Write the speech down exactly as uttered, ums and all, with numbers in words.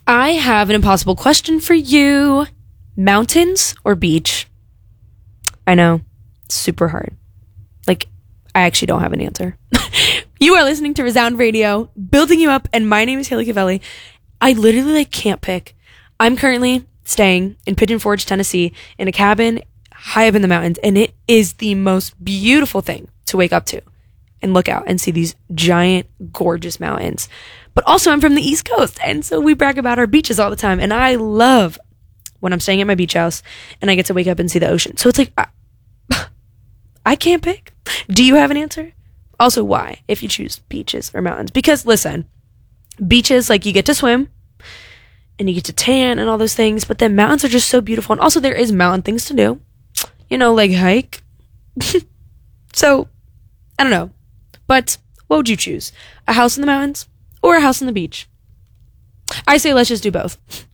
I have an impossible question for you. Mountains or beach? I know. It's super hard. Like, I actually don't have an answer. You are listening to Resound Radio, building you up, and my name is Haley Cavelli. I literally like can't pick. I'm currently staying in Pigeon Forge, Tennessee, in a cabin high up in the mountains, and it is the most beautiful thing to wake up to and look out and see these giant, gorgeous mountains. But also, I'm from the East Coast, and so we brag about our beaches all the time, and I love when I'm staying at my beach house and I get to wake up and see the ocean. So it's like, I, I can't pick. Do you have an answer? Also, why, if you choose beaches or mountains? Because, listen, beaches, like, you get to swim, and you get to tan and all those things, but then mountains are just so beautiful, and also there is mountain things to do. You know, like hike. So, I don't know. But what would you choose? A house in the mountains or a house on the beach? I say let's just do both.